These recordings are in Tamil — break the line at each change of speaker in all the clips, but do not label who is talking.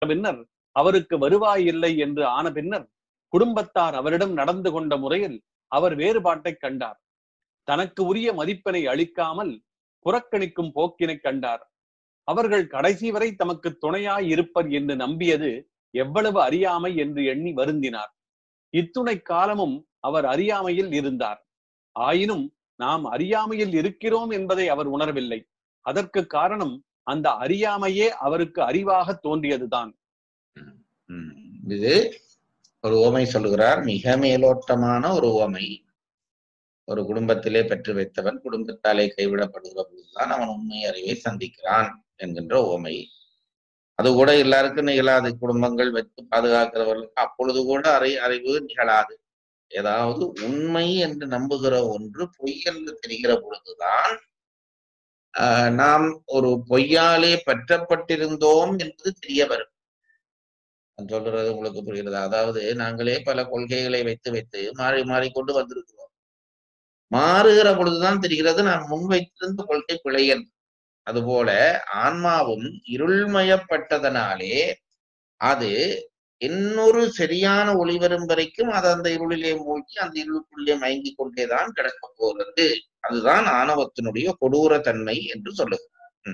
பின்னர் அவருக்கு வருவாய் இல்லை என்று ஆன பின்னர் குடும்பத்தார் அவரிடம் நடந்து கொண்ட முறையில் அவர் வேறுபாட்டை கண்டார். தனக்கு உரிய மதிப்பினை அளிக்காமல் புறக்கணிக்கும் போக்கினை கண்டார். அவர்கள் கடைசி வரை தமக்கு துணையாய் இருப்பர் என்று நம்பியது எவ்வளவு அறியாமை என்று எண்ணி வருந்தினார். இத்துணை காலமும் அவர் அறியாமையில் இருந்தார். ஆயினும் நாம் அறியாமையில் இருக்கிறோம் என்பதை அவர் உணரவில்லை. அதற்கு காரணம் அந்த அறியாமையே அவருக்கு அறிவாக தோன்றியதுதான்.
இது ஒரு உவமை சொல்லுகிறார், மிக மேலோட்டமான ஒரு உவமை. ஒரு குடும்பத்திலே பெற்று வைத்தவன் குடும்பத்தாலே கைவிடப்படுகிற பொழுதுதான் அவன் உண்மை அறிவை சந்திக்கிறான் என்கின்ற உவமை. அது கூட எல்லாருக்கும் நிகழாது. குடும்பங்கள் வைத்து பாதுகாக்கிறவர்களுக்கு அப்பொழுது கூட அறிவு நிகழாது. ஏதாவது உண்மை என்று நம்புகிற ஒன்று பொய் என்று தெரிகிற பொழுதுதான் நாம் ஒரு பொய்யாலே பற்றப்பட்டிருந்தோம் என்பது தெரிய வரும். நான் சொல்றது உங்களுக்கு புரிகிறது? அதாவது நாங்களே பல கொள்கைகளை வைத்து மாறி மாறிக்கொண்டு வந்திருக்கிறோம். மாறுகிற பொழுதுதான் தெரிகிறது நான் முன்வைத்திருந்த கொள்கை பிழை என்று. அதுபோல ஆன்மாவும் இருள்மயப்பட்டதனாலே அது இன்னொரு சரியான ஒளி வரும் வரைக்கும் அது அந்த இருளிலே மூழ்கி அந்த இருளுக்குள்ளே மயங்கி கொண்டேதான் கிடக்க போகிறது. அதுதான் ஆணவத்தினுடைய கொடூர தன்மை என்று சொல்லுகிறார்.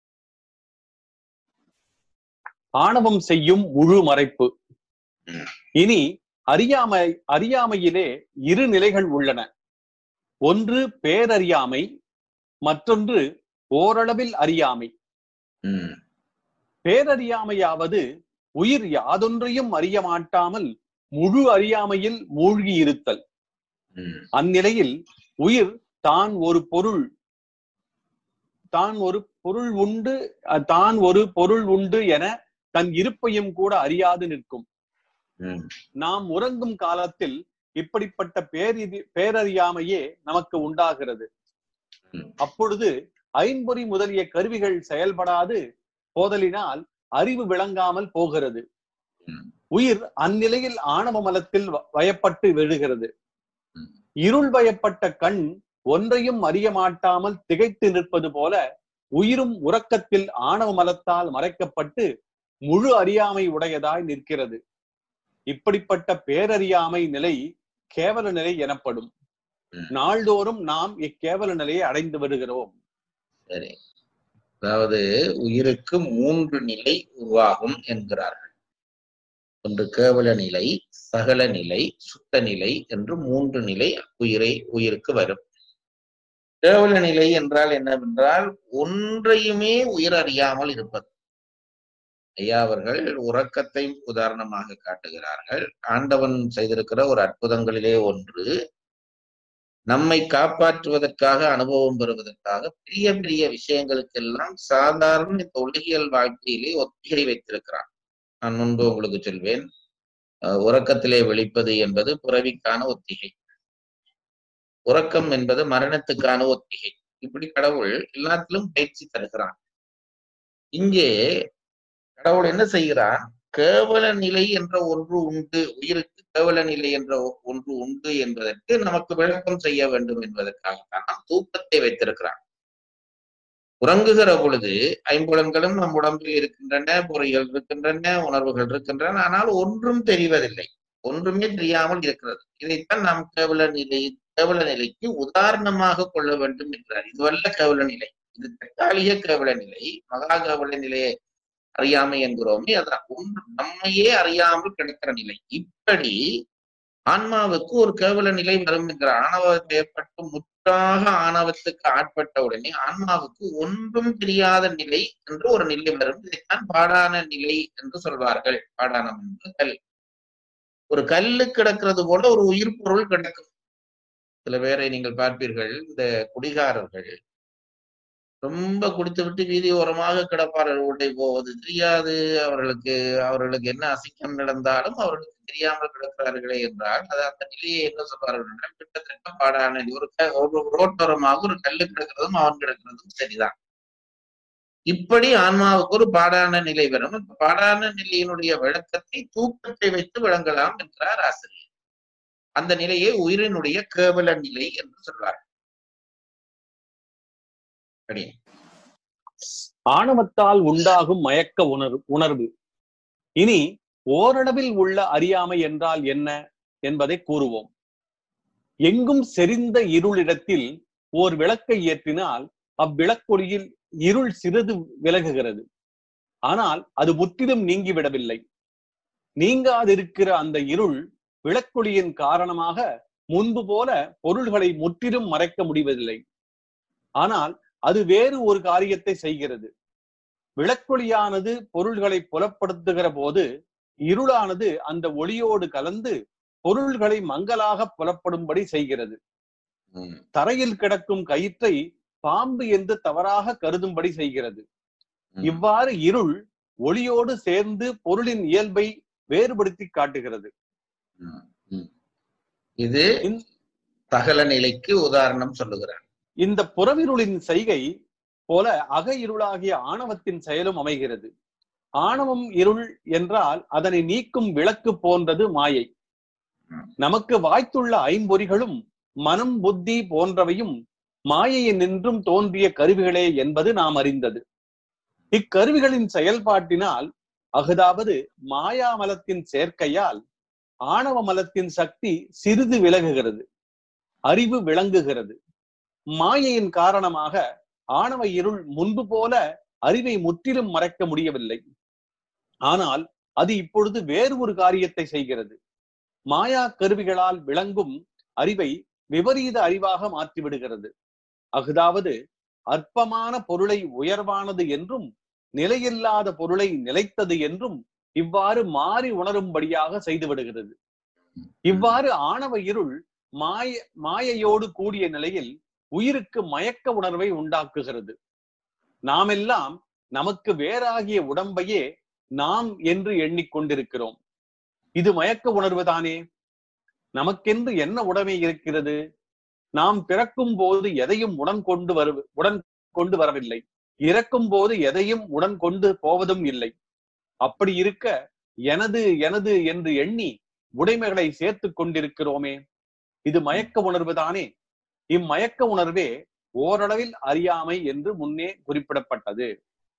ஆணவம் செய்யும் முழு மறைப்பு. இனி அறியாமையிலே இரு நிலைகள் உள்ளன. ஒன்று பேரறியாமை, மற்றொன்று ஓரளவில் அறியாமை. பேரறியாமையாவது உயிர் யாதொன்றையும் அறிய மாட்டாமல் முழு அறியாமையில் மூழ்கி இருத்தல். அந்நிலையில் உயிர் தான் ஒரு பொருள் உண்டு என தன் இருப்பையும் கூட அறியாது நிற்கும். நாம் உறங்கும் காலத்தில் இப்படிப்பட்ட பேரறியாமையே நமக்கு உண்டாகிறது. அப்பொழுது ஐம்பொறி முதலிய கருவிகள் செயல்படாது போதலினால் அறிவு விளங்காமல் போகிறது. உயிர் அந்நிலையில் ஆணவ மலத்தில் வயப்பட்டு விழுகிறது. இருள் வயப்பட்ட கண் ஒன்றையும் அறிய மாட்டாமல் திகைத்து நிற்பது போல உயிரும் உறக்கத்தில் ஆணவ மலத்தால் மறைக்கப்பட்டு முழு அறியாமை உடையதாய் நிற்கிறது. இப்படிப்பட்ட பேரறியாமை நிலை கேவல நிலை எனப்படும். நாள்தோறும் நாம் இக்கேவல நிலையை அடைந்து வருகிறோம்.
சரி, அதாவது உயிருக்கு 3 நிலை உருவாகும் என்கிறார்கள். ஒன்று கேவல நிலை, சகல நிலை, சுத்த நிலை என்று 3 நிலை உயிருக்கு வரும். கேவல நிலை என்றால் என்னவென்றால் ஒன்றையுமே உயிர் அறியாமல் இருப்பது. ஐயா அவர்கள் உறக்கத்தை உதாரணமாக காட்டுகிறார்கள். ஆண்டவன் செய்திருக்கிற ஒரு அற்புதங்களிலே ஒன்று, நம்மை காப்பாற்றுவதற்காக அனுபவம் பெறுவதற்காக பெரிய பெரிய விஷயங்களுக்கெல்லாம் சாதாரண இந்த ஒளியியல் வாழ்க்கையிலே ஒத்திகை வைத்திருக்கிறான். நான் முன்பு உங்களுக்கு சொல்வேன், உறக்கத்திலே விழிப்பது என்பது பிறவிக்கான ஒத்திகை, உறக்கம் என்பது மரணத்துக்கான ஒத்திகை. இப்படி கடவுள் எல்லாத்திலும் பயிற்சி தருகிறான். இங்கே கடவுள் என்ன செய்கிறான்? கேவல நிலை என்ற ஒன்று உண்டு, உயிருக்கு கேவல நிலை என்ற ஒன்று உண்டு என்பதற்கு நமக்கு விளக்கம் செய்ய வேண்டும் என்பதற்காகத்தான் தூக்கத்தை வைத்திருக்கிறான். உறங்குகிற பொழுது ஐம்புலன்களும் நம் உடம்பில் இருக்கின்றன, பொறிகள் இருக்கின்றன, உணர்வுகள் இருக்கின்றன. ஆனால் ஒன்றும் தெரிவதில்லை, ஒன்றுமே தெரியாமல் இருக்கிறது. இதைத்தான் நாம் கேவல நிலைக்கு உதாரணமாக கொள்ள வேண்டும் என்கிறார். இதுவல்ல கேவல நிலை, இது தற்காலிக கேவல நிலை. மகா கேவல நிலையை அறியாமை என்கிறோமே, அதான் நம்மையே அறியாமல் கிடைக்கிற நிலை. இப்படி ஆன்மாவுக்கு ஒரு கேவல நிலை வரும் என்கிற ஆணவம் ஏற்பட்டு முற்றாக ஆணவத்துக்கு ஆட்பட்ட உடனே ஆன்மாவுக்கு ஒன்றும் தெரியாத நிலை என்று ஒரு நிலை வரும். இதைத்தான் பாடான நிலை என்று சொல்வார்கள். பாடானம் என்று கல். ஒரு கல்லு கிடக்கிறது போல ஒரு உயிர் பொருள் கிடக்கும். சில பேரை நீங்கள் பார்ப்பீர்கள், இந்த குடிகாரர்கள் ரொம்ப குடித்து விட்டு வீதி ஓரமாக கிடப்பார்கள். உடை போவது தெரியாது அவர்களுக்கு என்ன அசிங்கம் நடந்தாலும் அவர்களுக்கு தெரியாமல் கிடக்கிறார்களே என்றால் அது அந்த நிலையை என்ன சொல்வார்கள் என்றால் கிட்டத்தட்ட பாடான ஒரு ரோட்டோரமாக ஒரு கல்லு கிடக்கிறதும் அவன் கிடக்கிறதும் சரிதான். இப்படி ஆன்மாவுக்கு ஒரு பாடான நிலை வரும். பாடான நிலையினுடைய விளக்கத்தை தூக்கத்தை வைத்து விளங்கலாம் என்கிறார் ஆசிரியர். அந்த நிலையை உயிரினுடைய கேவல நிலை என்று சொல்வார்கள்.
ஆணவத்தால் உண்டாகும் மயக்க உணர்வு இனி ஓரளவில் உள்ள அறியாமை என்றால் என்ன என்பதை கூறுவோம். எங்கும் செறிந்த இருளிடத்தில் ஓர் விளக்கை ஏற்றினால் அவ்விளக்கொளியில் இருள் சிறிது விலகுகிறது. ஆனால் அது முற்றிலும் நீங்கிவிடவில்லை. நீங்காதிருக்கிற அந்த இருள் விளக்கொளியின் காரணமாக முன்பு போல பொருள்களை முற்றிலும் மறைக்க முடிவதில்லை. ஆனால் அது வேறு ஒரு காரியத்தை செய்கிறது. விளக்கொளியானது பொருள்களை புலப்படுத்துகிற போது இருளானது அந்த ஒளியோடு கலந்து பொருள்களை மங்கலாக புலப்படும்படி செய்கிறது. தரையில் கிடக்கும் கயிற்றை பாம்பு என்று தவறாக கருதும்படி செய்கிறது. இவ்வாறு இருள் ஒளியோடு சேர்ந்து பொருளின் இயல்பை வேறுபடுத்தி காட்டுகிறது.
இது சகல நிலைக்கு உதாரணம் சொல்லுகிறார்.
இந்த புறவிருளின் செய்கை போல அக இருளாகிய ஆணவத்தின் செயலும் அமைகிறது. ஆணவம் இருள் என்றால் அதனை நீக்கும் விளக்கு போன்றது மாயை. நமக்கு வாய்த்துள்ள ஐம்பொறிகளும் மனம் புத்தி போன்றவையும் மாயையின் நின்றும் தோன்றிய கருவிகளே என்பது நாம் அறிந்தது. இக்கருவிகளின் செயல்பாட்டினால் அதாவது மாயாமலத்தின் சேர்க்கையால் ஆணவ மலத்தின் சக்தி சிறிது விலகுகிறது, அறிவு விளங்குகிறது. மாயையின் காரணமாக ஆணவ இருள் முன்பு போல அறிவை முற்றிலும் மறைக்க முடியவில்லை. ஆனால் அது இப்பொழுது வேறு ஒரு காரியத்தை செய்கிறது. மாயா கருவிகளால் விளங்கும் அறிவை விபரீத அறிவாக மாற்றிவிடுகிறது. அதாவது அற்பமான பொருளை உயர்வானது என்றும் நிலையில்லாத பொருளை நிலைத்தது என்றும் இவ்வாறு மாறி உணரும்படியாக செய்துவிடுகிறது. இவ்வாறு ஆணவ இருள் மாயையோடு கூடிய நிலையில் உயிருக்கு மயக்க உணர்வை உண்டாக்குகிறது. நாமெல்லாம் நமக்கு வேறாகிய உடம்பையே நாம் என்று எண்ணிக்கொண்டிருக்கிறோம். இது மயக்க உணர்வுதானே. நமக்கென்று என்ன உடைமை இருக்கிறது? நாம் பிறக்கும் போது எதையும் உடன் கொண்டு வரவில்லை. இறக்கும் போது எதையும் உடன் கொண்டு போவதும் இல்லை. அப்படி இருக்க எனது எனது என்று எண்ணி உடைமைகளை சேர்த்து கொண்டிருக்கிறோமே, இது மயக்க உணர்வுதானே. இம்மயக்க உணர்வே ஓரளவில் அறியாமை என்று முன்னே குறிப்பிடப்பட்டது.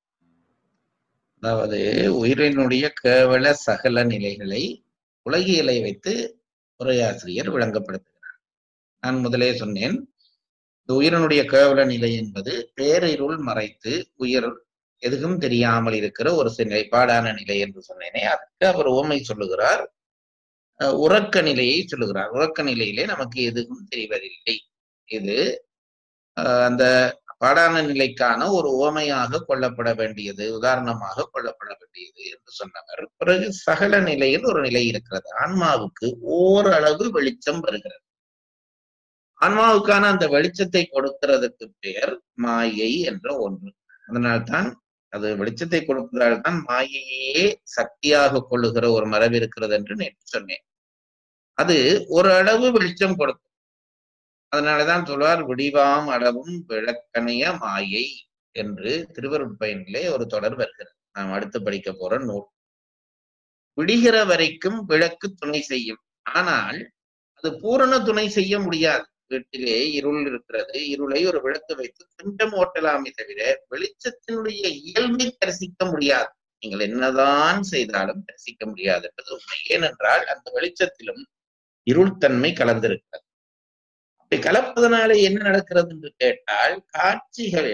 அதாவது உயிரினுடைய கேவல சகல நிலைகளை உலகியலை வைத்து உரையாசிரியர் விளங்கப்படுத்துகிறார். நான் முதலே சொன்னேன், இந்த உயிரினுடைய கேவல நிலை என்பது பேரிருள் மறைத்து உயிர் எதுவும் தெரியாமல் இருக்கிற ஒரு நிலைப்பாடான நிலை என்று சொன்னேனே, அதுக்கு அவர் உவமை சொல்லுகிறார். உறக்க நிலையை சொல்லுகிறார். உறக்க நிலையிலே நமக்கு எதுவும் தெரிவதில்லை. இது அந்த பாடான நிலைக்கான ஒரு உவமையாக கொள்ளப்பட வேண்டியது, உதாரணமாக கொள்ளப்பட வேண்டியது என்று சொன்னவர். பிறகு சகல நிலையில் ஒரு நிலை இருக்கிறது. ஆன்மாவுக்கு ஓரளவு வெளிச்சம் வருகிறது. ஆன்மாவுக்கான அந்த வெளிச்சத்தை கொடுக்கிறதுக்கு பெயர் மாயை என்ற ஒன்று. அதனால்தான் அது வெளிச்சத்தை கொடுப்பதால்தான் மாயையே சக்தியாக கொள்ளுகிற ஒரு மரபு இருக்கிறது என்று நேற்று சொன்னேன். அது ஒரு அளவு வெளிச்சம் கொடுக்கும். அதனாலதான் சொல்வார், விடிவாம் அளவும் விளக்கணைய மாயை என்று திருவருட்பயனிலே ஒரு தொடர் வருகிறது. நாம் அடுத்து படிக்க போற நூல். விடிகிற வரைக்கும் விளக்கு துணை செய்யும். ஆனால் அது பூரண துணை செய்ய முடியாது. வீட்டிலே இருள் இருக்கிறது. இருளை ஒரு விளக்கு வைத்து கொஞ்சம் ஓட்டலாமே தவிர வெளிச்சத்தினுடைய இயல்பை தரிசிக்க முடியாது. நீங்கள் என்னதான் செய்தாலும் தரிசிக்க முடியாது என்பது உண்மை. ஏனென்றால் அந்த வெளிச்சத்திலும் இருள்தன்மை கலந்திருக்கிறது. அப்படி கலப்பதனால என்ன நடக்கிறது என்று கேட்டால், காட்சிகள்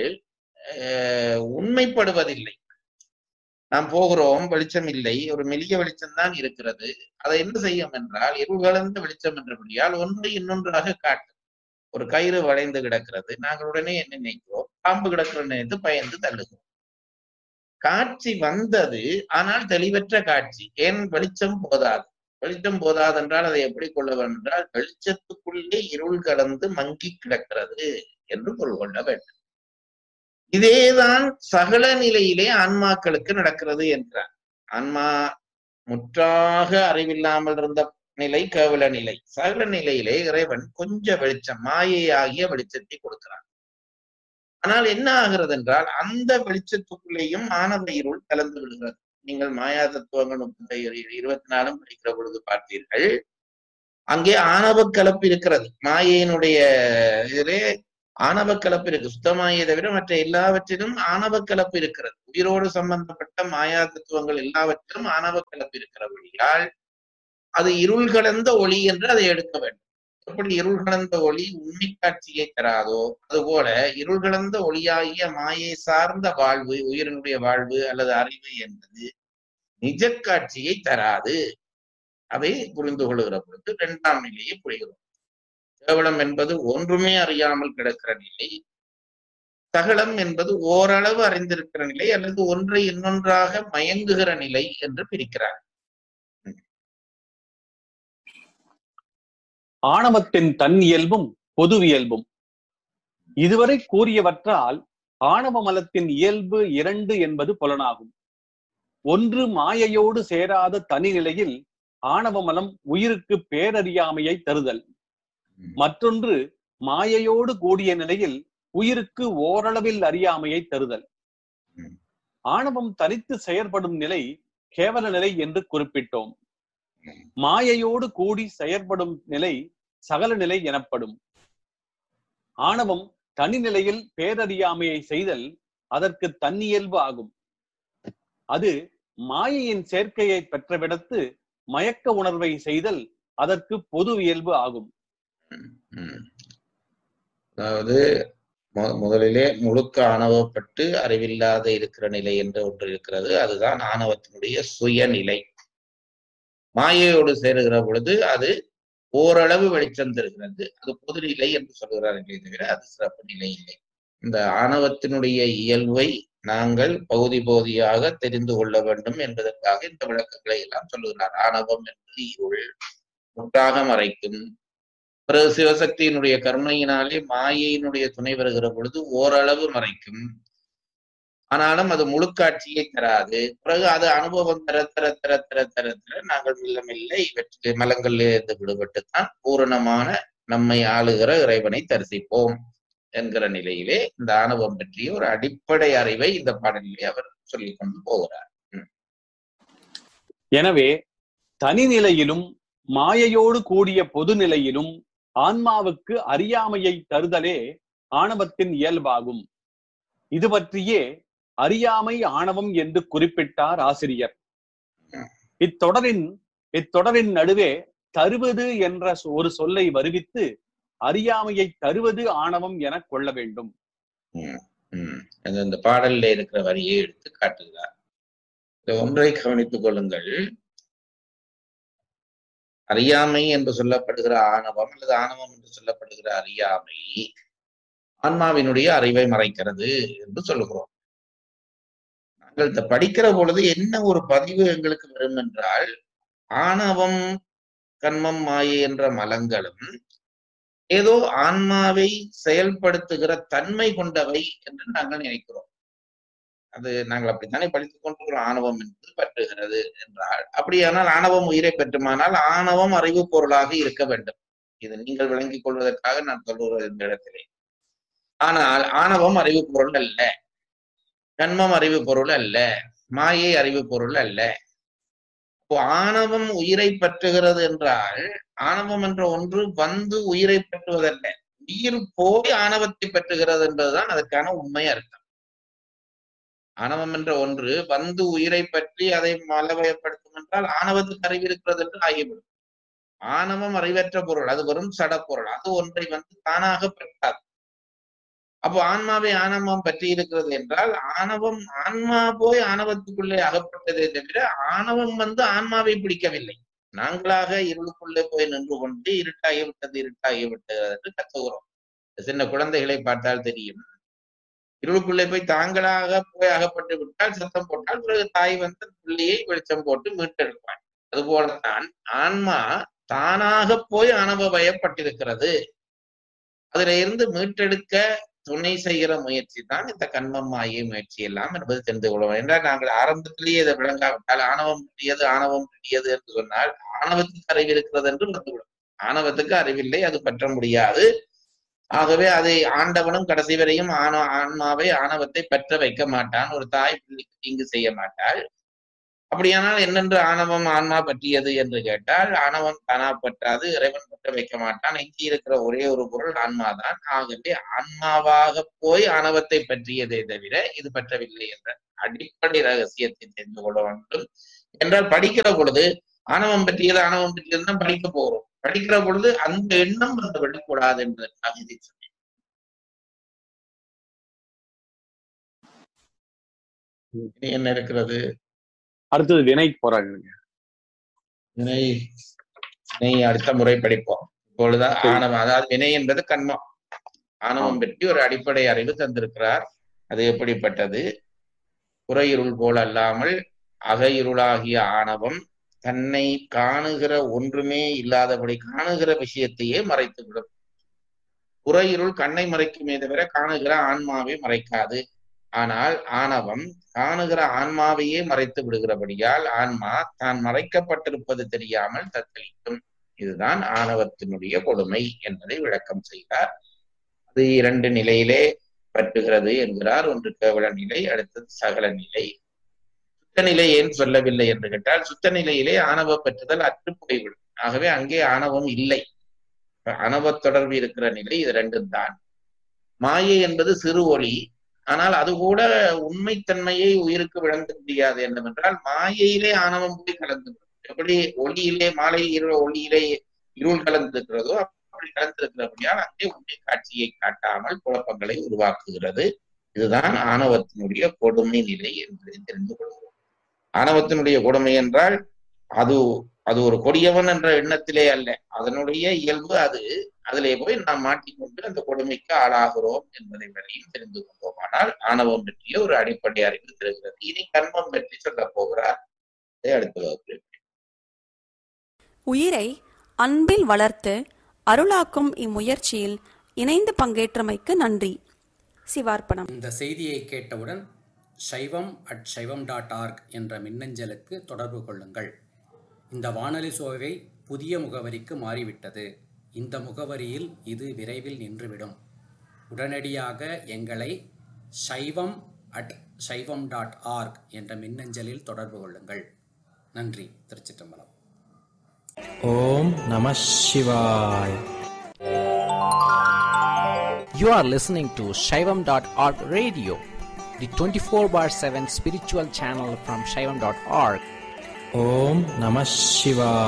உண்மைப்படுவதில்லை. நாம் போகிறோம், வெளிச்சம் இல்லை, ஒரு மெல்லிய வெளிச்சம் தான் இருக்கிறது. அதை என்ன செய்யும் என்றால், இருள் கலந்த வெளிச்சம் என்றபடியால் ஒன்றை இன்னொன்றாக காட்டும். ஒரு கயிறு வளைந்து கிடக்கிறது, நாங்கள் உடனே என்ன நினைக்கிறோம், பாம்பு கிடக்கிற நினைத்து பயந்து தள்ளுகிறோம். காட்சி வந்தது, ஆனால் தெளிவற்ற காட்சி. ஏன்? வெளிச்சம் போதாது. வெளிச்சம் போதாது என்றால் அதை எப்படி கொள்ள வேண்டும் என்றால், வெளிச்சத்துக்குள்ளே இருள் கலந்து மங்கி கிடக்கிறது என்று பொருள் கொள்ள வேண்டும். இதேதான் சகல நிலையிலே ஆன்மாக்களுக்கு நடக்கிறது என்றார். ஆன்மா முற்றாக அறிவில்லாமல் இருந்த நிலை கேவல நிலை. சகல நிலையிலே இறைவன் கொஞ்சம் வெளிச்சம், மாயை ஆகிய வெளிச்சத்தை கொடுக்கிறான். ஆனால் என்ன ஆகிறது என்றால், அந்த வெளிச்சத்துக்குள்ளேயும் ஆனந்த இருள் கலந்து விடுகிறது. நீங்கள் மாயா தத்துவங்கள் 24 படிக்கிற பொழுது பார்த்தீர்கள், அங்கே ஆணவ கலப்பு இருக்கிறது. மாயையினுடைய இதிலே ஆணவ கலப்பு இருக்கு. சுத்தமாயை தவிர மற்ற எல்லாவற்றிலும் ஆணவ கலப்பு இருக்கிறது. உயிரோடு சம்பந்தப்பட்ட மாயா தத்துவங்கள் எல்லாவற்றிலும் ஆணவ கலப்பு இருக்கிறபடியால் அது இருள் கலந்த ஒளி என்று அதை எடுக்க வேண்டும். எப்படி இருள் கலந்த ஒளி உண்மை காட்சியை தராதோ அதுபோல இருள் கலந்த ஒளியாகிய மாயை சார்ந்த வாழ்வு, உயிரினுடைய வாழ்வு அல்லது அறிவு என்பது நிஜ காட்சியை தராது. அதை புரிந்து கொள்கிற பொழுது இரண்டாம் நிலையை புரிகிறோம். கேவலம் என்பது ஒன்றுமே அறியாமல் கிடக்கிற நிலை, சகலம் என்பது ஓரளவு அறிந்திருக்கிற நிலை அல்லது ஒன்றை இன்னொன்றாக மயங்குகிற நிலை என்று பிரிக்கிறார்.
ஆணவத்தின் தன் இயல்பும் பொதுவியல்பும். இதுவரை கூறியவற்றால் ஆணவ மலத்தின் இயல்பு 2 என்பது புலனாகும். ஒன்று மாயையோடு சேராத தனி நிலையில் ஆணவ மலம் உயிருக்கு பேரறியாமையை தருதல். மற்றொன்று மாயையோடு கூடிய நிலையில் உயிருக்கு ஓரளவில் அறியாமையை தருதல். ஆணவம் தனித்து செயற்படும் நிலை கேவல நிலை என்று குறிப்பிட்டோம். மாயையோடு கூடி செயற்படும் நிலை சகல நிலை எனப்படும். ஆணவம் தனி நிலையில் பேரறியாமையை செய்தல் அதற்கு தன்னியல்பு ஆகும். அது மாயையின் சேர்க்கையை பெற்றவிடத்து மயக்க உணர்வை செய்தல் அதற்கு பொது இயல்பு ஆகும்.
அதாவது முதலிலே முழுக்க ஆணவப்பட்டு அறிவில்லாத இருக்கிற நிலை என்று ஒன்று இருக்கிறது. அதுதான் ஆணவத்தினுடைய சுயநிலை. மாயையோடு சேருகிற பொழுது அது ஓரளவு வெளிச்சம் தருகிறது. அது பொதுநிலை என்று சொல்கிறார்களே தவிர அது சிறப்பு நிலை இல்லை. இந்த ஆணவத்தினுடைய இயல்பை நாங்கள் பகுதி பகுதியாக தெரிந்து கொள்ள வேண்டும் என்பதற்காக இந்த விளக்கங்களை எல்லாம் சொல்லுகிறார். ஆணவம் என்று இருள் முற்றாக மறைக்கும். பிறகு சிவசக்தியினுடைய கருணையினாலே மாயையினுடைய துணை வருகிற பொழுது ஓரளவு மறைக்கும். ஆனாலும் அது முழுக்காட்சியை தராது. பிறகு அது அனுபவம் தர தர தர தர தர தர நாங்கள் மெல்ல மெல்ல இவற்றை மலங்களிலிருந்து விடுபட்டுத்தான் பூரணமான நம்மை ஆளுகிற இறைவனை தரிசிப்போம் என்கிற நிலையிலே இந்த ஆணவம் பற்றிய ஒரு அடிப்படை அறிவை இந்த பாடலிலே அவர் சொல்லிக் கொண்டு போகிறார்.
எனவே தனிநிலையிலும் மாயையோடு கூடிய பொது நிலையிலும் ஆன்மாவுக்கு அறியாமையை தருதலே ஆணவத்தின் இயல்பாகும். இது பற்றியே அறியாமை ஆணவம் என்று குறிப்பிட்டார் ஆசிரியர். இத்தொடரின் நடுவே தருவது என்ற ஒரு சொல்லை வருவித்து அறியாமையை தருவது ஆணவம் என கொள்ள வேண்டும்.
இந்த பாடல்ல இருக்கிற வரியை எடுத்து காட்டுகிறார். ஒன்றை கவனித்துக் கொள்ளுங்கள். அறியாமை என்று சொல்லப்படுகிற ஆணவம் அல்லது ஆணவம் என்று சொல்லப்படுகிற அறியாமை ஆன்மாவினுடைய அறிவை மறைக்கிறது என்று சொல்லுகிறோம். நாங்கள் இந்த படிக்கிற பொழுது என்ன ஒரு பதிவு எங்களுக்கு வரும் என்றால், ஆணவம் கண்மம் மாயை என்ற மலங்களும் ஏதோ ஆன்மாவை செயல்படுத்துகிற தன்மை கொண்டவை என்று நாங்கள் நினைக்கிறோம். அது நாங்கள் அப்படித்தானே படித்துக் கொண்டிருக்கிறோம். ஆணவம் என்று பற்றுகிறது என்றால், அப்படியானால் ஆணவம் உயிரை பெற்றுமானால் ஆணவம் அறிவு பொருளாக இருக்க வேண்டும். இது நீங்கள் விளங்கிக் கொள்வதற்காக நான் சொல்லுவது இந்த இடத்திலே. ஆனால் ஆணவம் அறிவு பொருள் அல்ல, கண்மம் அறிவு பொருள் அல்ல, மாயை அறிவு பொருள் அல்ல. இப்போ ஆணவம் உயிரை பற்றுகிறது என்றால் ஆணவம் என்ற ஒன்று வந்து உயிரை பற்றுவதல்ல, உயிர் போய் ஆணவத்தை பற்றுகிறது என்பதுதான் அதற்கான உண்மை அர்த்தம். ஆணவம் என்ற ஒன்று வந்து உயிரை பற்றி அதை மலவயப்படுத்தும் என்றால் ஆணவத்துக்கு அறிவு இருக்கிறது என்று ஆகிவிடும். ஆணவம் அறிவற்ற பொருள், அது வெறும் சடப்பொருள். அது ஒன்றை வந்து தானாக பெற்றாது. அப்போ ஆன்மாவை ஆணவம் பற்றி இருக்கிறது என்றால் ஆணவம் ஆன்மா போய் ஆணவத்துக்குள்ளே அகப்பட்டதே தவிர ஆணவம் வந்து ஆன்மாவை பிடிக்கவில்லை. நாங்களாக இருளுக்குள்ளே போய் நின்று கொண்டு இருட்டாகிவிட்டது என்று கத்துகிறோம். சின்ன குழந்தைகளை பார்த்தால் தெரியும். இருளுக்குள்ளே போய் தாங்களாக போய் அகப்பட்டு விட்டால் சத்தம் போட்டால் பிறகு தாய் வந்து பிள்ளையை வெளிச்சம் போட்டு மீட்டெடுப்பாள். அதுபோலத்தான் ஆன்மா தானாக போய் ஆணவ பயப்பட்டிருக்கிறது. அதுல இருந்து மீட்டெடுக்க துணை செய்கிற முயற்சி தான் இந்த கண்மம் மாயை முயற்சி எல்லாம் என்பது தெரிந்து கொள்வோம். என்றால் நாங்கள் ஆரம்பத்திலேயே இதை விளங்காவிட்டால் ஆணவம் பற்றியது என்று சொன்னால் ஆணவத்துக்கு அறிவு இருக்கிறது என்று வந்துவிடும். ஆணவத்துக்கு அறிவில்லை, அது பற்ற முடியாது. ஆகவே அதை ஆண்டவனும் கடைசி வரையும் ஆன்மாவை ஆணவத்தை பற்ற வைக்க மாட்டான். ஒரு தாய் பிள்ளைக்கு தீங்கு செய்ய மாட்டாள். அப்படியானால் என்னென்று ஆணவம் ஆன்மா பற்றியது என்று கேட்டால், ஆணவம் தானா பற்றாது, இறைவன் பற்ற வைக்க மாட்டான். எஞ்சி இருக்கிற ஒரே ஒரு பொருள் ஆன்மாதான். ஆகவே ஆன்மாவாக போய் ஆணவத்தை பற்றியதே தவிர இது பற்றவில்லை என்ற அடிப்படை ரகசியத்தை தெரிந்து கொள்ள வேண்டும். என்றால் படிக்கிற பொழுது ஆணவம் பற்றியதுதான் படிக்க போகிறோம். படிக்கிற பொழுது அந்த எண்ணம் வந்து விடக்கூடாது என்பதற்காக இதை சொன்னேன். என்ன இருக்கிறது?
அடுத்தது வினை போறாங்க.
வினை அடுத்த முறை படிப்போம். இப்பொழுதுதான் ஆணவம், அதாவது வினை என்பது கண்மம். ஆணவம் பற்றி ஒரு அடிப்படை அறிவு தந்திருக்கிறார். அது எப்படிப்பட்டது? புறையிருள் போல் அல்லாமல் அகையிருளாகிய ஆணவம் தன்னை காணுகிற ஒன்றுமே இல்லாதபடி காணுகிற விஷயத்தையே மறைத்துவிடும். புறையிருள் கண்ணை மறைக்குமே தவிர காணுகிற ஆன்மாவை மறைக்காது. ஆனால் ஆணவம் காணுகிற ஆன்மாவையே மறைத்து விடுகிறபடியால் ஆன்மா தான் மறைக்கப்பட்டிருப்பது தெரியாமல் தத்தளிக்கும். இதுதான் ஆணவத்தினுடைய கொடுமை என்பதை விளக்கம் செய்தார். அது 2 நிலையிலே பற்றுகிறது என்கிறார். ஒன்று கேவல நிலை, அடுத்தது சகல நிலை. சுத்த நிலை ஏன் சொல்லவில்லை என்று கேட்டால், சுத்த நிலையிலே ஆணவ பற்றுதல் அற்று போய்விடும். ஆகவே அங்கே ஆணவம் இல்லை. ஆணவ தொடர்பு இருக்கிற நிலை இது 2 தான். மாயை என்பது சிறு ஒளி. ஆனால் அது கூட உண்மைத்தன்மையை உயிருக்கு விளங்க முடியாது. என்னவென்றால் மாயையிலே ஆணவம் போய் கலந்து, எப்படி ஒளியிலே மாலை ஒளியிலே இருள் கலந்திருக்கிறதோ அப்படி கலந்திருக்கிறபடியால் அங்கே உண்மை காட்சியை காட்டாமல் குழப்பங்களை உருவாக்குகிறது. இதுதான் ஆணவத்தினுடைய கொடுமை நிலை என்பதை தெரிந்து கொள்கிறோம். ஆணவத்தினுடைய கொடுமை என்றால் அது ஒரு கொடியவன் என்ற எண்ணத்திலே அல்ல, அதனுடைய இயல்பு அது. அதிலே போய் நாம் மாட்டிக்கொண்டு அந்த கொடுமைக்கு ஆளாகிறோம் என்பதை வரையும் தெரிந்து கொண்டோம். ஆனால் ஆணவம் பற்றிய ஒரு அடிப்படை அறிவு தெரிகிறது. இனி கர்மம் பற்றி சொல்ல போகிறார். அடுத்த வகுப்பில்
உயிரை அன்பில் வளர்த்து அருளாக்கும் இம்முயற்சியில் இணைந்து பங்கேற்றமைக்கு நன்றி. சிவார்ப்பணம்.
இந்த செய்தியை கேட்டவுடன் shaivam@shaivam.org என்ற மின்னஞ்சலுக்கு தொடர்பு கொள்ளுங்கள். இந்த வானொலி சோவை புதிய முகவரிக்கு மாறிவிட்டது. இந்த முகவரியில் இது விரைவில் நின்றுவிடும். உடனடியாக எங்களை shaivam@shaivam.org என்ற மின்னஞ்சலில் தொடர்பு கொள்ளுங்கள். நன்றி. திருச்சிற்றம்பலம்.
ஓம் நம சிவாய். You are listening to shaivam.org radio, the 24/7 spiritual channel from shaivam.org. Om Namah Shivaya.